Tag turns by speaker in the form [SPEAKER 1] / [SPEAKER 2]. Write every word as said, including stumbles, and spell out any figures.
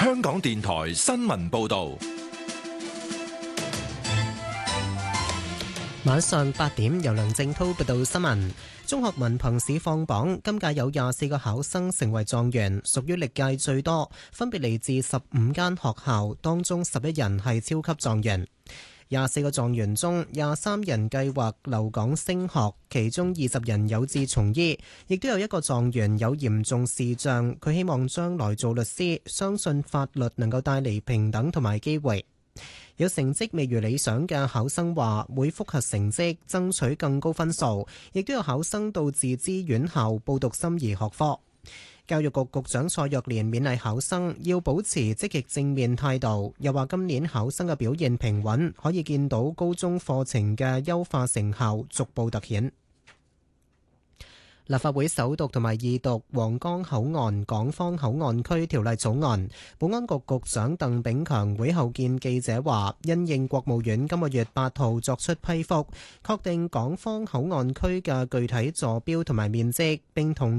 [SPEAKER 1] 香港電台新聞報道。
[SPEAKER 2] 晚上八點，由梁正濤報道新聞。中學文憑試放榜，今屆有廿四個考生成為狀元，屬於歷屆最多，分別嚟自十五間學校，當中十一人係超級狀元。廿四個狀元中，廿三人計劃留港升學，其中二十人有志從醫，亦都有一個狀元有嚴重視障，佢希望將來做律師，相信法律能夠帶嚟平等同埋機會。有成績未如理想嘅考生話會複核成績，爭取更高分數，亦都有考生到自資院校報讀心儀學科。教育局局長蔡若蓮勉勵考生要保持積極正面態度，又話今年考生嘅表現平穩，可以見到高中課程嘅優化成效逐步突顯。立法會首讀同埋二讀皇崗口岸港方口岸區條例草案，保安局局長鄧炳強會後見記者話，因應國務院今個月八號作出批覆，確定港方口岸區嘅具體坐標同埋面積，並同